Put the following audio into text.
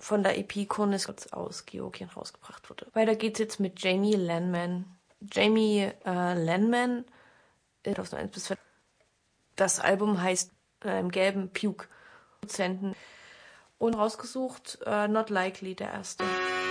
von der EP Cornice aus Georgien rausgebracht wurde. Weiter geht's jetzt mit Jamie Lanman. Jamie Lanman ist aus 1 bis 2. Das Album heißt im gelben Puke. Produzenten. Und rausgesucht Not Likely, der erste.